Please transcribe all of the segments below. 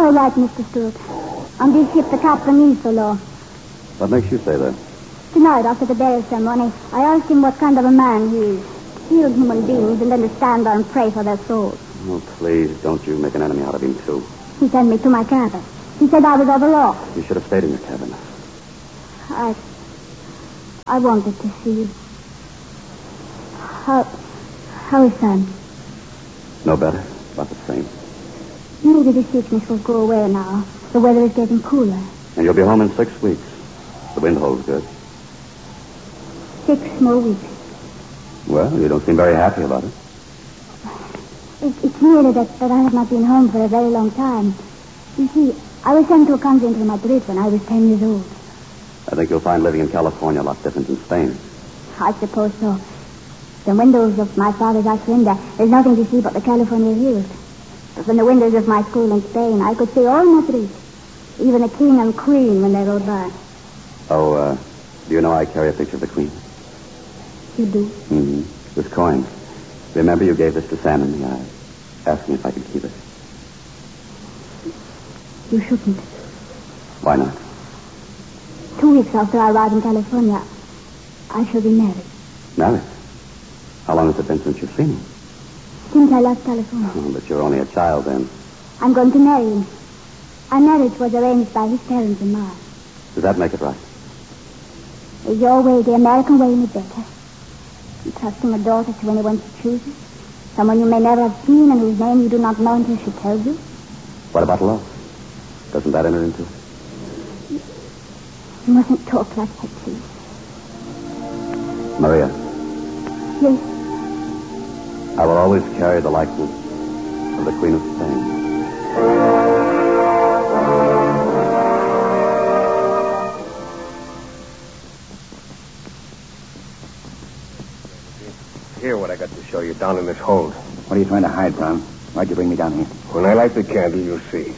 all right, Mr. Stewart. On this ship, the captain is so low. What makes you say that? Tonight, after the burial ceremony, I asked him what kind of a man he is. Healed human beings and then to stand there and pray for their souls. Oh, please, don't you make an enemy out of him, too. He sent me to my cabin. He said I was overlooked. You should have stayed in your cabin. I wanted to see you. How is Sam? No better. About the same. Maybe the sickness will go away now. The weather is getting cooler. And you'll be home in 6 weeks. The wind holds good. 6 more weeks. Well, you don't seem very happy about it. It's merely that I have not been home for a very long time. You see, I was sent to a convent in Madrid when I was 10 years old. I think you'll find living in California a lot different than Spain. I suppose so. The windows of my father's hacienda, there's nothing to see but the California hills. But from the windows of my school in Spain, I could see all Madrid. Even the king and queen when they rode by. Oh, do you know I carry a picture of the queen? You do? Mm-hmm. This coin. Remember you gave this to Sam and me. I asked me if I could keep it. You shouldn't. Why not? 2 weeks after I arrived in California, I shall be married. Married? How long has it been since you've seen him? Since I left California. Oh, but you're only a child then. I'm going to marry him. Our marriage was arranged by his parents and mine. Does that make it right? Is your way the American way any better? Entrusting a daughter to anyone she chooses? Someone you may never have seen and whose name you do not know until she tells you? What about love? Doesn't that enter into it? You mustn't talk like that, please. Maria. Yes. I will always carry the likeness of the Queen of Spain. Here, what I got to show you down in this hold. What are you trying to hide, Brown? Why'd you bring me down here? When I light the candle, you'll see.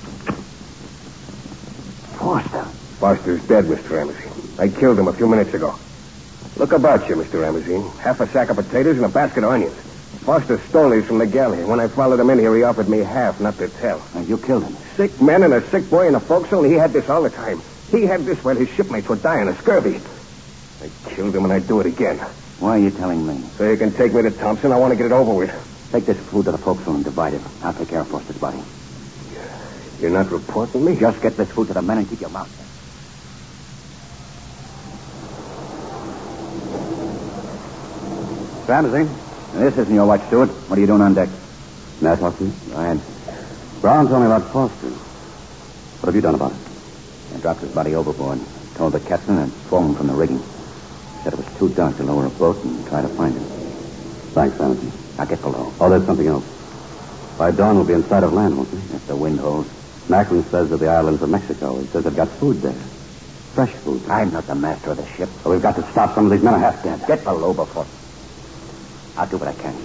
Foster. Foster's dead, Mr. Ramsey. I killed him a few minutes ago. Look about you, Mr. Ramsey. Half a sack of potatoes and a basket of onions. Foster stole these from the galley. When I followed him in here, he offered me half, not to tell. And you killed him. Sick men and a sick boy in a forecastle, and he had this all the time. He had this while his shipmates were dying of scurvy. I killed him, and I'd do it again. Why are you telling me? So you can take me to Thompson. I want to get it over with. Take this food to the forecastle and divide it. I'll take care of Foster's body. You're not reporting me? Just get this food to the men and keep your mouth shut. Ramsey. This isn't your watch, Stewart. What are you doing on deck? May I talk to you? Go ahead. Brown told me about Foster. What have you done about it? I dropped his body overboard. Told the captain and thrown him from the rigging. Said it was too dark to lower a boat and try to find him. Thanks, Ramsey. I'll get below. Oh, there's something else. By dawn, we'll be in sight of land, won't we? If the wind holds. Macklin says that the islands of Mexico. He says they've got food there. Fresh food. I'm not the master of the ship. So we've got to stop some of these men are half dead. Get below before... I'll do what I can.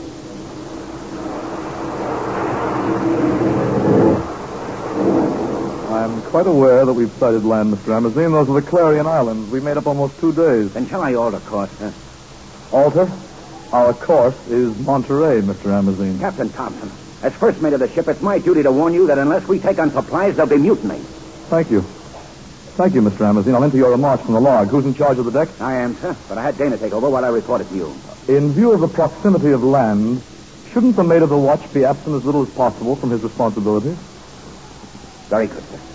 I'm quite aware that we've sighted land, Mr. Amazine. Those are the Clarion Islands. We made up almost 2 days. Then shall I alter course, sir? Alter? Our course is Monterey, Mr. Amazine. Captain Thompson, as first mate of the ship, it's my duty to warn you that unless we take on supplies, there'll be mutiny. Thank you. Thank you, Mr. Amazine. I'll enter your remarks from the log. Who's in charge of the deck? I am, sir, but I had Dana take over while I reported to you. In view of the proximity of land, shouldn't the mate of the watch be absent as little as possible from his responsibilities? Very good, sir.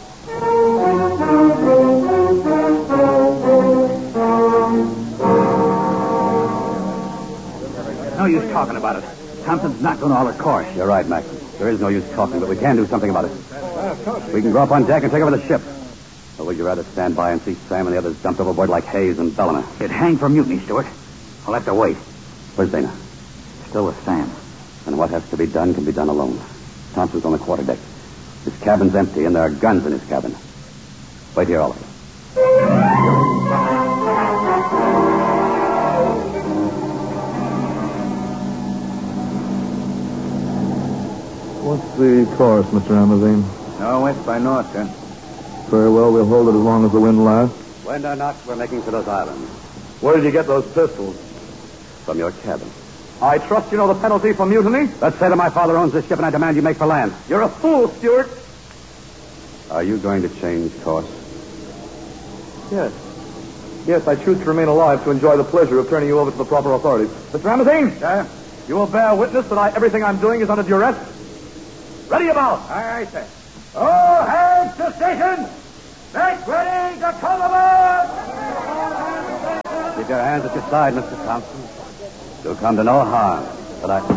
No use talking about it. Thompson's not going to alter course. You're right, Macklin. There is no use talking, but we can do something about it. We can go up on deck and take over the ship. Or would you rather stand by and see Sam and the others dumped overboard like Hayes and Bellamy? It'd hang for mutiny, Stewart. I'll have to wait. Where's Dana? Still with Sam. And what has to be done can be done alone. Thompson's on the quarterdeck. His cabin's empty, and there are guns in his cabin. Wait here, all of you. What's the course, Mr. Amazine? West by north, sir. Very well, we'll hold it as long as the wind lasts. Wind or not, we're making for those islands. Where did you get those pistols? From your cabin. I trust you know the penalty for mutiny? Let's say that my father owns this ship, and I demand you make for land. You're a fool, Stewart. Are you going to change course? Yes. Yes, I choose to remain alive to enjoy the pleasure of turning you over to the proper authorities. Mr. Ramazine? Yeah? You will bear witness that everything I'm doing is under duress. Ready about. Aye, sir. All hands to station! Make ready to come aboard! Keep your hands at your side, Mr. Thompson. You'll come to no harm. But I...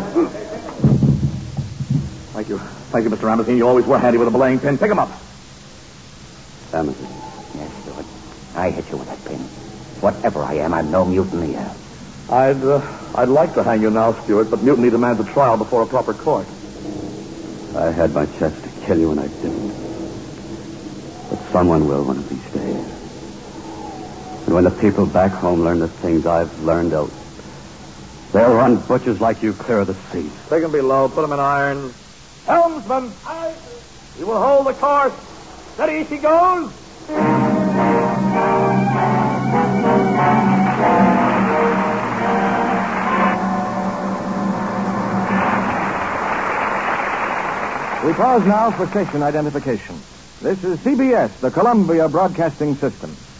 Thank you. Thank you, Mr. Ramazine. You always were handy with a belaying pin. Pick him up. Ramazine. Yes, Stuart. I hit you with that pin. Whatever I am, I'm no mutineer. I'd like to hang you now, Stuart, but mutiny demands a trial before a proper court. I had my chance to kill you and I didn't. But someone will one of these days. And when the people back home learn the things I've learned, they'll run butchers like you clear of the seas. Take him below. Put him in irons. Helmsman! Aye. You will hold the course. Steady she goes. We pause now for station identification. This is CBS, the Columbia Broadcasting System.